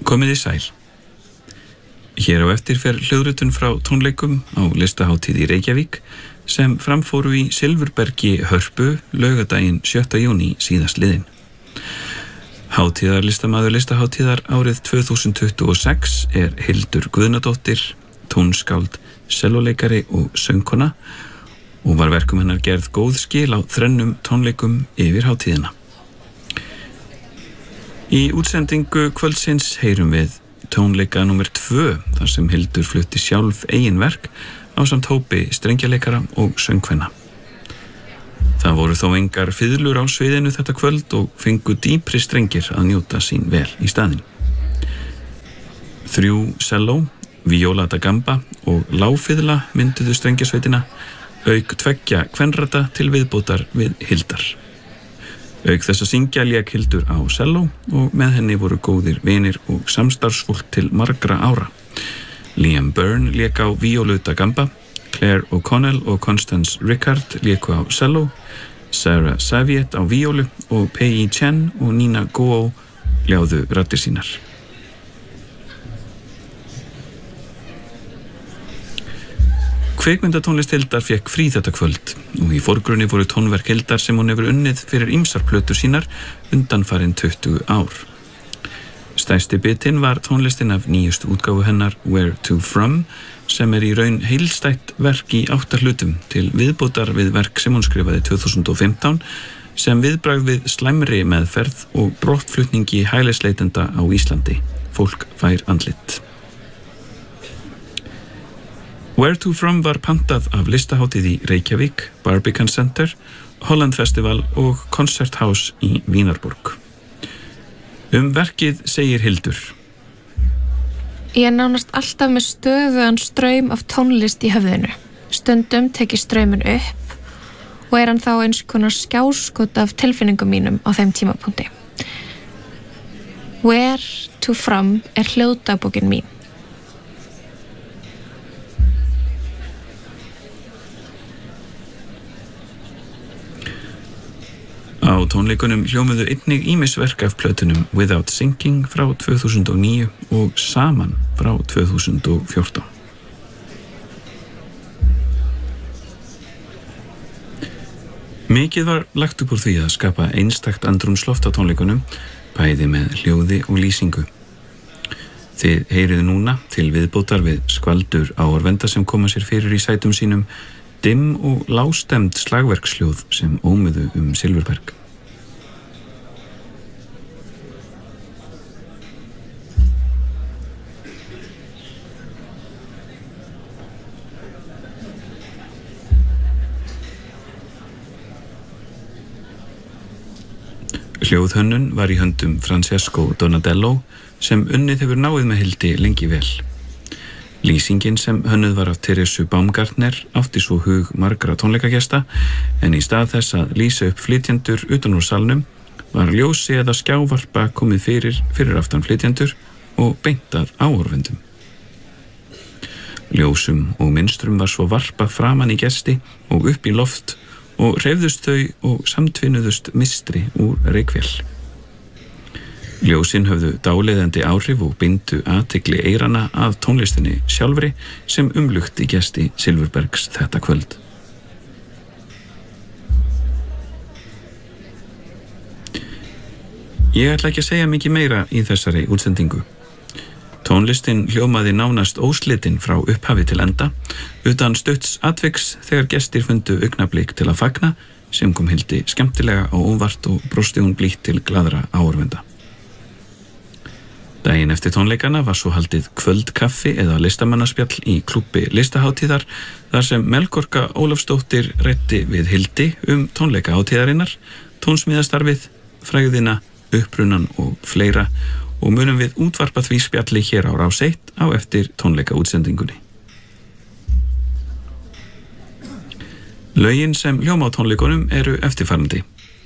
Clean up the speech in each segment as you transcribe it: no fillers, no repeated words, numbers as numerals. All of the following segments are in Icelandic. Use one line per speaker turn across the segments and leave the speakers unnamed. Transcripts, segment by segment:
Komið í sæl. Hér á eftir fer hljóðritun frá tónleikum á listahátíð í Reykjavík sem framfóru í Silfurbergi Hörpu laugardaginn 7. júní síðastliðinn. Hátíðarlistamaður listahátíðar árið 2026 er Hildur Guðnadóttir, tónskáld, sellóleikari og söngkona og var verkum hennar gerð góð skil á þrennum tónleikum yfir hátíðina. Í útsendingu kvöldsins heyrum við tónleika númer 2 þar sem Hildur flutti sjálf eigin verk ásamt hópi strengjaleikara og söngkvenna. Það voru þó engar fiðlur á sviðinu þetta kvöld og fengu dýpri strengir að njóta sín vel í staðinn. 3 selló, viola da gamba og lágfiðla mynduðu strengjasveitina, auk 2 kvenrata til viðbótar við Hildar. Auk þess að syngja lék Hildur á selló og með henni voru góðir vinir og samstarfsfólk til margra ára. Liam Byrne lék á víólu da gamba, Claire O'Connell og Constance Rickard léku á selló, Sarah Saviet á víólu og Pei Chen og Nina Guo ljáðu raddir sínar. Kvikmyndatónlist Hildar fékk frí þetta kvöld og í forgrunni voru tónverk Hildar sem hún hefur unnið fyrir ýmsar plötur sínar undanfarin 20 ár. Stærsti bitinn var tónlistin af nýjustu útgáfu hennar Where to From sem er í raun heilstætt verk í 8 hlutum til viðbótar við verk sem hún skrifaði 2015 sem viðbragð við slæmri meðferð og brottflutningi hælisleitenda á Íslandi. Fólk fær andlit. Where to From var pantað af listahátíð í Reykjavík, Barbican Center, Holland Festival og Konzerthaus í Vínarborg. Verkið segir Hildur.
Ég er nánast alltaf með stöðugan straum af tónlist í höfðinu. Stundum tek ég strauminn upp og er hann þá eins konar skjáskot af tilfinningum mínum á þeim tímapunkti. Where to From er hljóðdagbókin mín.
Á tónleikunum hljómuðu einnig ýmis verk af plötunum Without Sinking frá 2009 og Saman frá 2014. Mikið var lagt upp úr því að skapa einstakt andrúmsloft á tónleikunum, bæði með hljóði og lýsingu. Þið heyrið núna til viðbótar við skvaldur áhorfenda sem koma sér fyrir í sætum sínum, dimm og lágstemd slagverksljóð sem ómuðu Silfurberg. Hljóðhönnun var í höndum Francesco Donadello sem unnið hefur náið með Hildi lengi vel. Lýsingin sem hönnuð var af Teresu Baumgartner átti svo hug margra tónleikagesta en í stað þess að lýsa upp flytjendur utan úr salnum var ljósi eða skjávarpa komið fyrir aftan flytjendur og beint að áhorfendum. Ljósum og mynstrum var svo varpað framan í gesti og upp í loft og hreyfðust þau og samtvinnuðust mistri úr reykvél. Ljósin höfðu dáleiðandi áhrif og bindu athygli eyrana að tónlistinni sjálfri sem umlukti gesti Silfurbergs þetta kvöld. Ég ætla ekki að segja mikið meira í þessari útsendingu. Tónlistin hljómaði nánast óslitin frá upphafi til enda, utan stutts atviks þegar gestir fundu augnablik til að fagna sem kom Hildi skemmtilega á óvart og brosti hún blítt til glaðra áhorfenda. Daginn eftir tónleikana var svo haldið kvöldkaffi eða listamannaspjall í klúbbi listahátíðar þar sem Melkorka Ólafsdóttir ræddi við Hildi tónleikahátíðarinnar, tónsmíðastarfið, frægðina, upprunan og fleira og munum við útvarpa því spjalli hér á Rás 1 á eftir tónleikaútsendingunni. Lögin sem hljóma á tónleikunum eru eftirfarandi.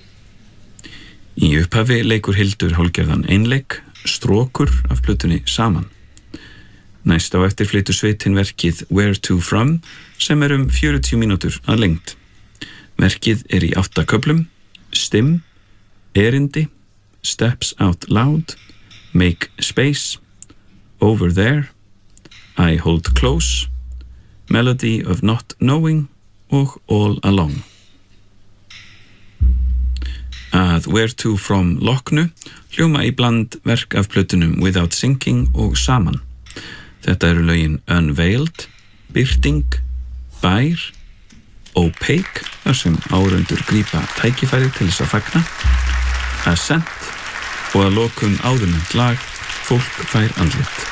Í upphafi leikur Hildur hálfgerðan einleik, Strókur af plötunni Saman. Næst á eftir flytur sveitin verkið Where to From sem 40 mínútur að lengd. Verkið í 8 köflum, Stimm, Erindi, Steps Out Loud, Make Space, Over There, I Hold Close, Melody of Not Knowing og All Along. Að Where To From loknu hljóma í bland verk af plötunum Without Sinking og Saman. Þetta eru lögin Unveiled, Birting, Bær, Opaque, þar sem áhorfendur grípa tækifæri til þess að fagna, Ascent og að lokum áðurnefnt lag Fólk fær andlit.